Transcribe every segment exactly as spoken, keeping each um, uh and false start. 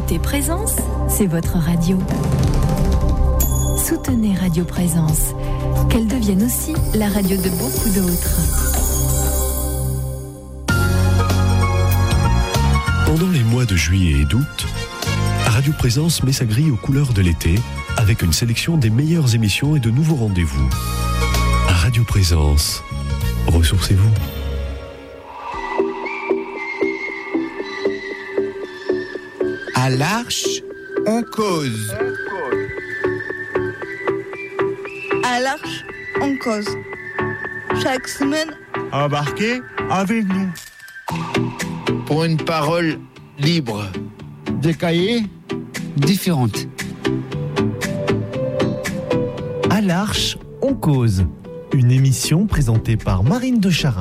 écoutez Présence, c'est votre radio. Soutenez Radio Présence, qu'elle devienne aussi la radio de beaucoup d'autres. Pendant les mois de juillet et d'août, Radio Présence met sa grille aux couleurs de l'été avec une sélection des meilleures émissions et de nouveaux rendez-vous. Radio Présence, ressourcez-vous. À l'Arche, on cause. À l'Arche, on cause. Chaque semaine, Embarquez avec nous. Pour une parole libre. Des cahiers différentes. À l'Arche, on cause. Une émission présentée par Marine de Charin.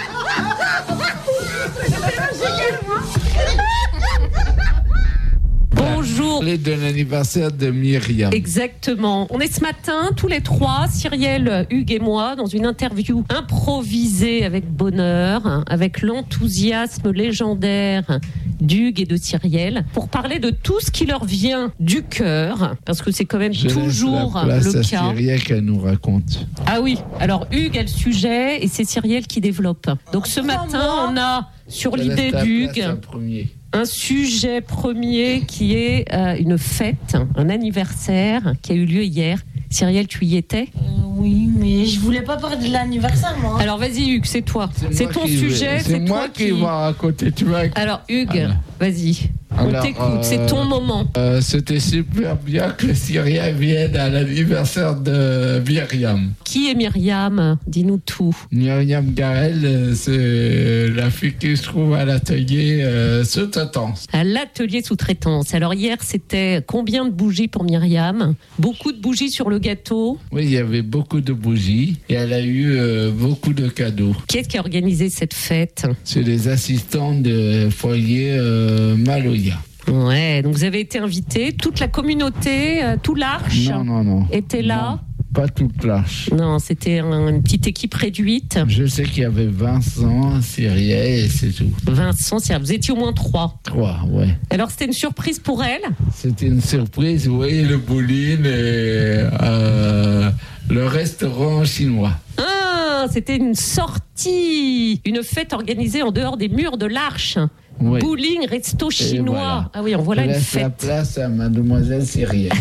Bonjour. De l'anniversaire de Myriam. Exactement. On est ce matin, tous les trois, Cyrielle, Hugues et moi, dans une interview improvisée avec bonheur, avec l'enthousiasme légendaire d'Hugues et de Cyrielle, pour parler de tout ce qui leur vient du cœur, parce que c'est quand même Je toujours laisse la place le à cas. Cyrielle qu'elle nous raconte. Ah oui, alors Hugues a le sujet et c'est Cyrielle qui développe. Donc ce matin, on a sur Je l'idée laisse la d'Hugues place en premier. un sujet premier qui est euh, une fête, un anniversaire qui a eu lieu hier. Cyrielle, tu y étais ? euh, Oui, mais je voulais pas parler de l'anniversaire, moi. Alors vas-y Hugues, c'est toi. C'est, moi ton qui sujet, vais- c'est, C'est moi toi qui qui... va raconter, tu vois. Alors Hugues, Alors. vas-y. On Alors, t'écoute, euh, c'est ton moment. Euh, c'était super bien que Cyrielle vienne à l'anniversaire de Myriam. Qui est Myriam ? Dis-nous tout. Myriam Garel, euh, c'est la fille qui se trouve à l'atelier euh, sous-traitance. À l'atelier sous-traitance. Alors hier, c'était combien de bougies pour Myriam ? Beaucoup de bougies sur le gâteau. Oui, il y avait beaucoup de bougies et elle a eu euh, beaucoup de cadeaux. Qui est-ce qui a organisé cette fête ? C'est les assistants de foyer euh, Maloya. Ouais, donc vous avez été invités, toute la communauté, euh, tout l'Arche Non, non, non. était là. Non, pas toute l'Arche. Non, c'était un- une petite équipe réduite. Je sais qu'il y avait Vincent, Cyrielle et c'est tout. Vincent, c'est- vous étiez au moins trois. Trois, ouais. Alors c'était une surprise pour elle. C'était une surprise, vous voyez, le bowling et euh, le restaurant chinois. Ah, c'était une sortie, une fête organisée en dehors des murs de l'Arche. Oui. Bowling, resto chinois. voilà. Ah oui, on voilà Je une laisse la fête. place à mademoiselle Cyrielle.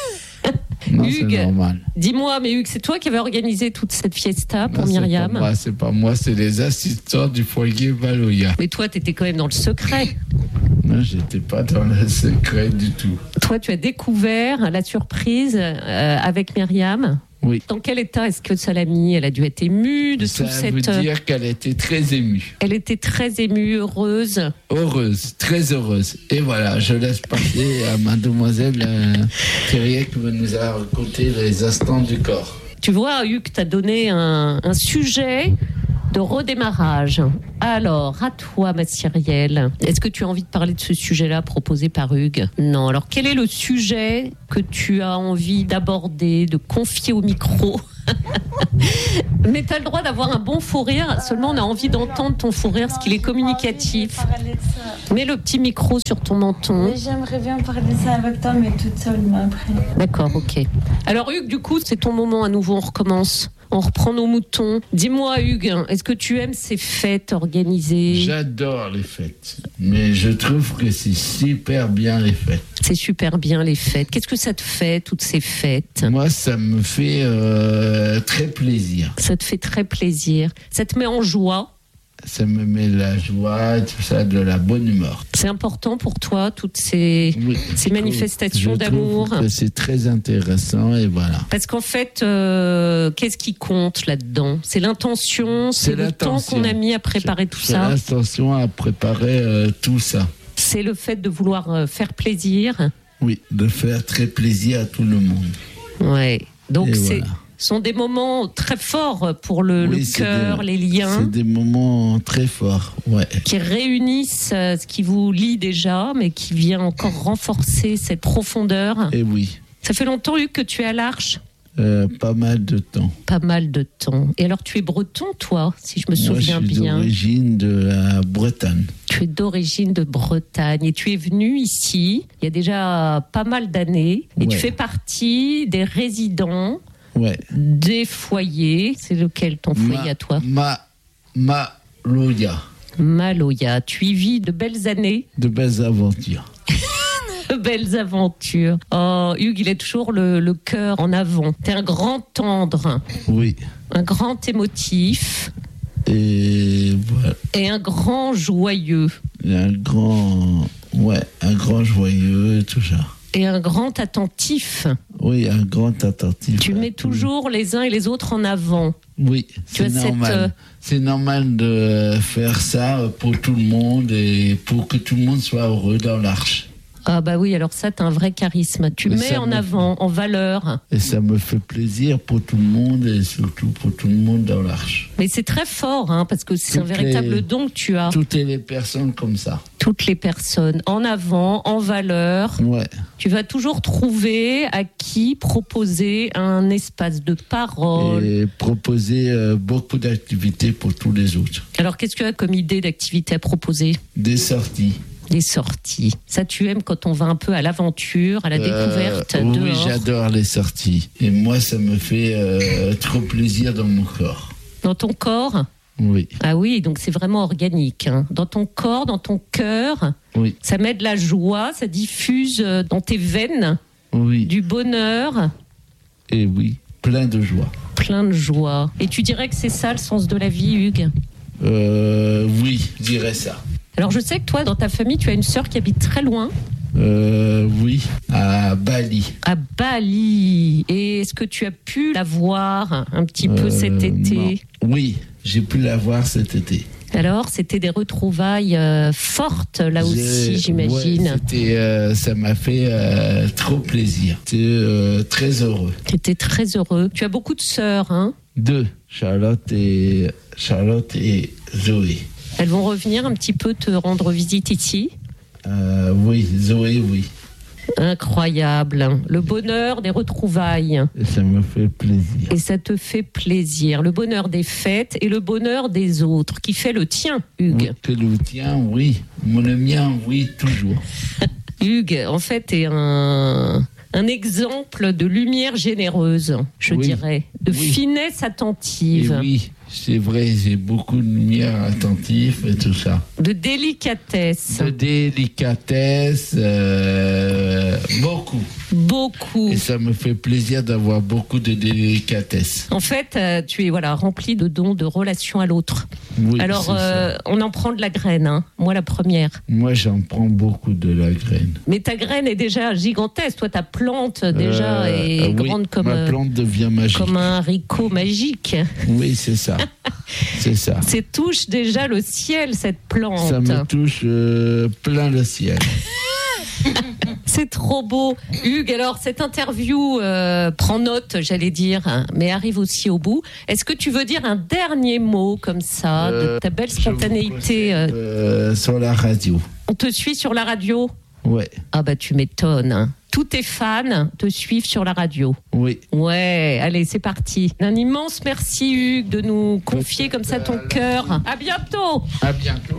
Non, c'est Hugues, normal. dis-moi, mais Hugues, c'est toi qui avais organisé toute cette fiesta pour Non, Myriam. C'est pas moi, c'est pas moi, c'est les assistants du foyer Maloya. Mais toi, t'étais quand même dans le secret. Non, j'étais pas dans le secret du tout. Toi, tu as découvert la surprise euh, avec Myriam. Oui. Dans quel état est-ce que ça l'a mis ? Elle a dû être émue de Ça tout veut cette... dire qu'elle était très émue. Elle était très émue, heureuse. Heureuse, très heureuse. Et voilà, je laisse passer à mademoiselle euh, Cyrielle qui va nous raconter les instants du corps. Tu vois, Hugues t'a donné un, un sujet de redémarrage. Alors, à toi, ma Cyrielle. Est-ce que tu as envie de parler de ce sujet-là proposé par Hugues ? Non. Alors, quel est le sujet que tu as envie d'aborder, de confier au micro ? Mais tu as le droit d'avoir un bon fou rire. Seulement, on a envie d'entendre ton fou rire, parce qu'il est communicatif. Mets le petit micro sur ton menton. Mais j'aimerais bien parler de ça avec toi, mais toute seule, mais après. D'accord, ok. Alors Hugues, du coup, c'est ton moment à nouveau, on recommence. On reprend nos moutons. Dis-moi Hugues, est-ce que tu aimes ces fêtes organisées ? J'adore les fêtes, mais je trouve que c'est super bien les fêtes. C'est super bien les fêtes. Qu'est-ce que ça te fait, toutes ces fêtes ? Moi, ça me fait euh, très plaisir. Ça te fait très plaisir. Ça te met en joie. Ça me met la joie, tout ça, de la bonne humeur. C'est important pour toi, toutes ces, Oui, ces je manifestations trouve- d'amour. Je trouve que c'est très intéressant et voilà. Parce qu'en fait, euh, qu'est-ce qui compte là-dedans ? C'est l'intention, c'est, C'est le temps l'intention. qu'on a mis à préparer tout J'ai ça. l'intention à préparer euh, tout ça. C'est le fait de vouloir euh, faire plaisir. Oui, de faire très plaisir à tout le monde. Ouais. Donc Et c'est voilà. sont des moments très forts pour le, Oui, le c'est cœur, des- les liens, C'est des moments très forts, ouais. qui réunissent euh, ce qui vous lie déjà, mais qui vient encore renforcer cette profondeur. Et oui. Ça fait longtemps, Hugues, que tu es à l'Arche ? euh, Pas mal de temps. Pas mal de temps. Et alors, tu es breton, toi, si je me souviens Moi, je suis bien. d'origine de la Bretagne. Tu es d'origine de Bretagne et tu es venu ici il y a déjà pas mal d'années. Et Ouais. tu fais partie des résidents Ouais. des foyers. C'est lequel ton foyer Ma- à toi? Ma, ma Loya, Maloya. Tu y vis de belles années, de belles aventures. de belles aventures. Oh, Hugues, il a toujours le, le cœur en avant. T'es un grand tendre, Oui. un grand émotif Et voilà. et un grand joyeux. Il y a un grand, ouais, un grand joyeux, tout ça. Et un grand attentif. Oui, un grand attentif. Tu à mets tout. toujours les uns et les autres en avant. Oui, Tu c'est as cette, normal. euh, C'est normal de faire ça pour tout le monde et pour que tout le monde soit heureux dans l'arche. Ah bah oui, alors ça, t'as un vrai charisme. Tu Mais mets ça en me- avant, en valeur. Et ça me fait plaisir pour tout le monde et surtout pour tout le monde dans l'arche. Mais c'est très fort, hein, parce que c'est un Toutes véritable les- don que tu as. Toutes les personnes comme ça. Toutes les personnes en avant, en valeur. Ouais. Tu vas toujours trouver à qui proposer un espace de parole. Et proposer euh, beaucoup d'activités pour tous les autres. Alors, qu'est-ce que tu as comme idée d'activité à proposer? Des sorties. Des sorties. Ça, tu aimes quand on va un peu à l'aventure, à la Euh, découverte Oui, dehors. j'adore les sorties. Et moi, ça me fait euh, trop plaisir dans mon corps. Dans ton corps? Oui, Ah oui, donc c'est vraiment organique. Hein. Dans ton corps, dans ton cœur, oui, ça met de la joie, ça diffuse euh, dans tes veines oui. du bonheur, Et oui, plein de joie. plein de joie. Et tu dirais que c'est ça le sens de la vie, Hugues? Euh, oui, je dirais ça. Alors je sais que toi, dans ta famille, tu as une sœur qui habite très loin, Euh, oui, à Bali. à Bali. Et est-ce que tu as pu la voir un petit peu Euh, cet été? non. Oui, j'ai pu la voir cet été. Alors, c'était des retrouvailles euh, fortes, là J'ai- aussi, j'imagine. ouais, c'était, euh, ça m'a fait euh, trop plaisir. J'étais euh, très heureux. Tu étais très heureux. Tu as beaucoup de sœurs, hein? Deux, Charlotte et, Charlotte et Zoé. Elles vont revenir un petit peu te rendre visite ici. Euh, oui, Zoé, oui. Incroyable. Le bonheur des retrouvailles. Et ça me fait plaisir. Et ça te fait plaisir. Le bonheur des fêtes et le bonheur des autres, qui fait le tien, Hugues. Oui, que le tien, oui. Mon le mien, oui, toujours. Hugues, en fait, est un, un exemple de lumière généreuse, je Oui. dirais. De Oui. finesse Et attentive. oui, c'est vrai, j'ai beaucoup de lumière attentive et tout ça. De délicatesse. De délicatesse, euh, beaucoup. Beaucoup. Et ça me fait plaisir d'avoir beaucoup de délicatesse. En fait, euh, tu es voilà, rempli de dons de relation à l'autre. Oui, Alors, c'est ça. euh, on en prend de la graine, hein. Moi la première. Moi, j'en prends beaucoup de la graine. Mais ta graine est déjà gigantesque. Toi, ta plante déjà Euh, est euh, oui, grande comme, ma euh, plante devient magique. comme un haricot magique. Oui, c'est ça. C'est ça. Ça touche déjà le ciel, cette plante. Ça me touche euh, plein le ciel. C'est trop beau. Hugues, alors cette interview euh, prend note, j'allais dire, hein, mais arrive aussi au bout. Est-ce que tu veux dire un dernier mot comme ça, de Euh, ta belle Je vous spontanéité euh, conseille, euh, sur la radio. On te suit sur la radio? Ouais, Ah bah tu m'étonnes. hein. Tous tes fans te suivent sur la radio. oui. Ouais, allez, c'est parti. Un immense merci Hugues de nous confier comme ça ton cœur. À bientôt. À bientôt.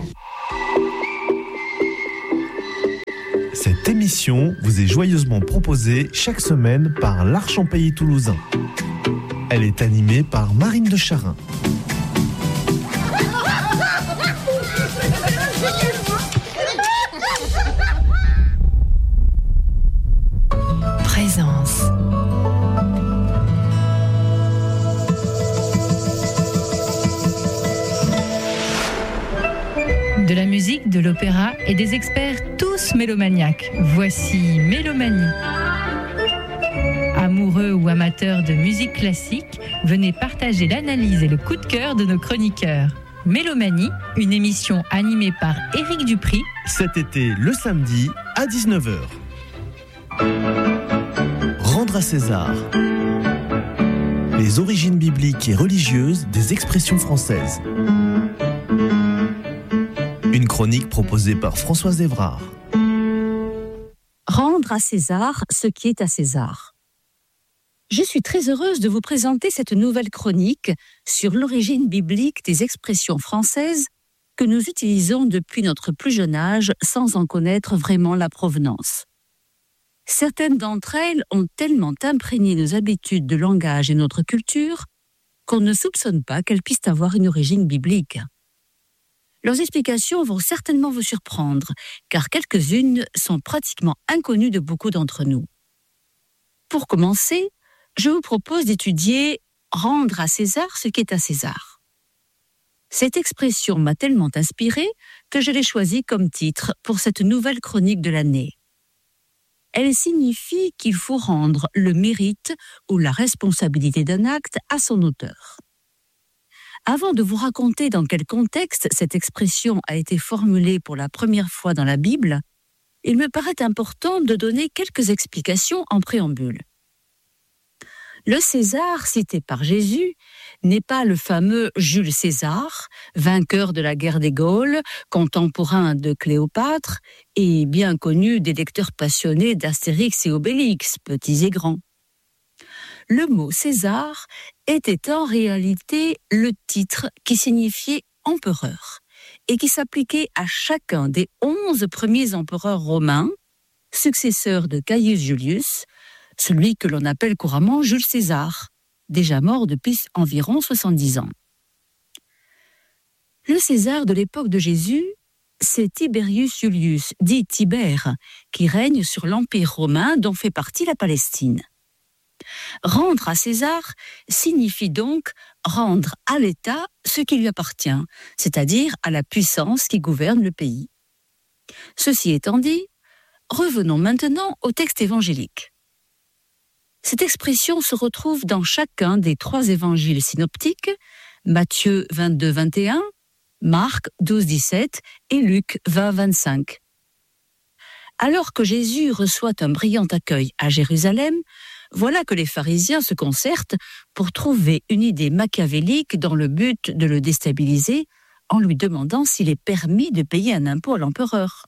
Cette émission vous est joyeusement proposée chaque semaine par l'Arche en Pays Toulousain. Elle est animée par Marine de Charin. Présence. De la musique, de l'opéra et des experts tous mélomaniaques. Voici Mélomanie. Amoureux ou amateurs de musique classique, venez partager l'analyse et le coup de cœur de nos chroniqueurs. Mélomanie, une émission animée par Éric Dupri. Cet été, le samedi, à dix-neuf heures. Rendre à César. Les origines bibliques et religieuses des expressions françaises. Une chronique proposée par Françoise Évrard. Rendre à César ce qui est à César. Je suis très heureuse de vous présenter cette nouvelle chronique sur l'origine biblique des expressions françaises que nous utilisons depuis notre plus jeune âge sans en connaître vraiment la provenance. Certaines d'entre elles ont tellement imprégné nos habitudes de langage et notre culture qu'on ne soupçonne pas qu'elles puissent avoir une origine biblique. Leurs explications vont certainement vous surprendre, car quelques-unes sont pratiquement inconnues de beaucoup d'entre nous. Pour commencer, je vous propose d'étudier « rendre à César ce qui est à César ». Cette expression m'a tellement inspirée que je l'ai choisie comme titre pour cette nouvelle chronique de l'année. Elle signifie qu'il faut rendre le mérite ou la responsabilité d'un acte à son auteur. Avant de vous raconter dans quel contexte cette expression a été formulée pour la première fois dans la Bible, il me paraît important de donner quelques explications en préambule. Le César cité par Jésus n'est pas le fameux Jules César, vainqueur de la guerre des Gaules, contemporain de Cléopâtre et bien connu des lecteurs passionnés d'Astérix et Obélix, petits et grands. Le mot César était en réalité le titre qui signifiait empereur et qui s'appliquait à chacun des onze premiers empereurs romains, successeurs de Caius Julius, celui que l'on appelle couramment Jules César, déjà mort depuis environ soixante-dix ans. Le César de l'époque de Jésus, c'est Tiberius Julius, dit Tibère, qui règne sur l'Empire romain dont fait partie la Palestine. Rendre à César signifie donc rendre à l'État ce qui lui appartient, c'est-à-dire à la puissance qui gouverne le pays. Ceci étant dit, revenons maintenant au texte évangélique. Cette expression se retrouve dans chacun des trois évangiles synoptiques, Matthieu vingt-deux vingt et un, Marc douze dix-sept et Luc vingt vingt-cinq. Alors que Jésus reçoit un brillant accueil à Jérusalem, voilà que les pharisiens se concertent pour trouver une idée machiavélique dans le but de le déstabiliser en lui demandant s'il est permis de payer un impôt à l'empereur.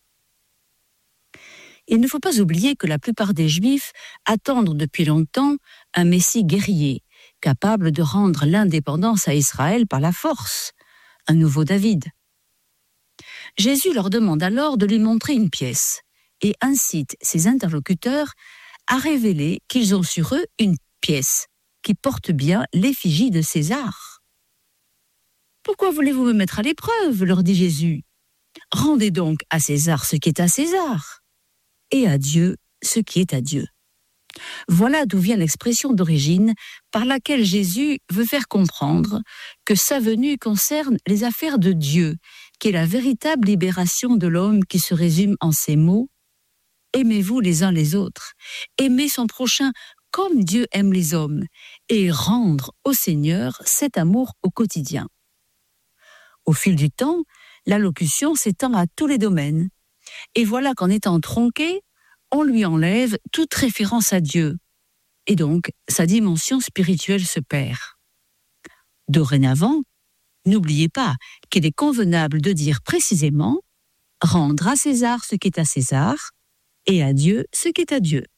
Il ne faut pas oublier que la plupart des Juifs attendent depuis longtemps un Messie guerrier, capable de rendre l'indépendance à Israël par la force, un nouveau David. Jésus leur demande alors de lui montrer une pièce et incite ses interlocuteurs à révéler qu'ils ont sur eux une pièce qui porte bien l'effigie de César. « Pourquoi voulez-vous me mettre à l'épreuve ?» leur dit Jésus. « Rendez donc à César ce qui est à César, et à Dieu ce qui est à Dieu. » Voilà d'où vient l'expression d'origine par laquelle Jésus veut faire comprendre que sa venue concerne les affaires de Dieu, qui est la véritable libération de l'homme qui se résume en ces mots: aimez-vous les uns les autres, aimez son prochain comme Dieu aime les hommes, et rendre au Seigneur cet amour au quotidien. Au fil du temps, l'allocution s'étend à tous les domaines, et voilà qu'en étant tronqué, on lui enlève toute référence à Dieu, et donc sa dimension spirituelle se perd. Dorénavant, n'oubliez pas qu'il est convenable de dire précisément « rendre à César ce qui est à César » et à Dieu ce qui est à Dieu.